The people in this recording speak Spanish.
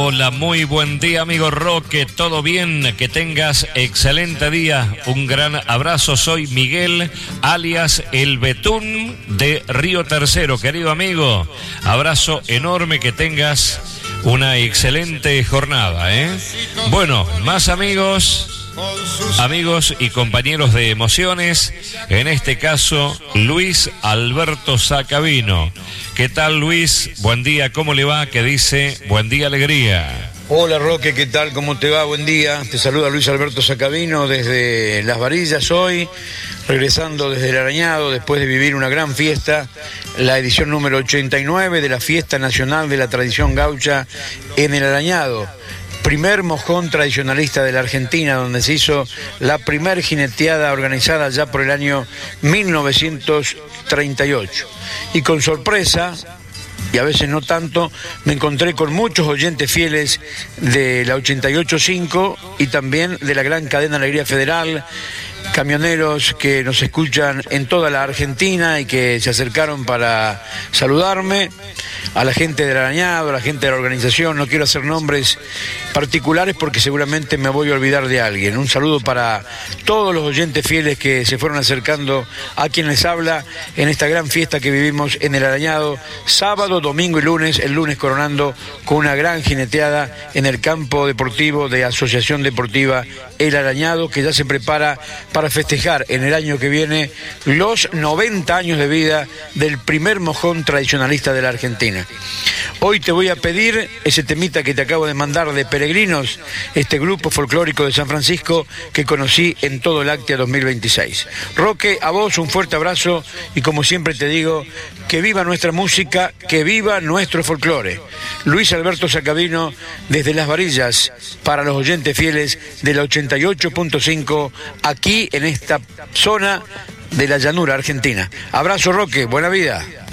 Hola, muy buen día, amigo Roque, ¿todo bien? Que tengas excelente día, un gran abrazo, soy Miguel, alias El Betún de Río Tercero, querido amigo, abrazo enorme, que tengas una excelente jornada, ¿eh? Bueno, más amigos y compañeros de emociones, en este caso Luis Alberto Sacabino. ¿Qué tal, Luis? Buen día, ¿cómo le va? ¿Qué dice? Buen día, alegría. Hola, Roque, ¿qué tal? ¿Cómo te va? Buen día. Te saluda Luis Alberto Sacabino desde Las Varillas hoy, regresando desde el Arañado después de vivir una gran fiesta, la edición número 89 de la Fiesta Nacional de la Tradición Gaucha en el Arañado. Primer mojón tradicionalista de la Argentina, donde se hizo la primer jineteada organizada ya por el año 1938. Y con sorpresa, y a veces no tanto, me encontré con muchos oyentes fieles de la 88.5 y también de la gran cadena Alegría Federal, camioneros que nos escuchan en toda la Argentina y que se acercaron para saludarme, a la gente del Arañado, a la gente de la organización. No quiero hacer nombres particulares porque seguramente me voy a olvidar de alguien. Un saludo para todos los oyentes fieles que se fueron acercando a quien les habla en esta gran fiesta que vivimos en el Arañado, sábado, domingo y lunes, el lunes coronando con una gran jineteada en el campo deportivo de Asociación Deportiva El Arañado, que ya se prepara para festejar en el año que viene los 90 años de vida del primer mojón tradicionalista de la Argentina. Hoy te voy a pedir ese temita que te acabo de mandar de Peregrinos, este grupo folclórico de San Francisco que conocí en todo el Actia 2026. Roque, a vos un fuerte abrazo y como siempre te digo, que viva nuestra música, que viva nuestro folclore. Luis Alberto Sacabino desde Las Varillas para los oyentes fieles de la 88.5 aquí en esta zona de la llanura argentina. Abrazo, Roque, buena vida.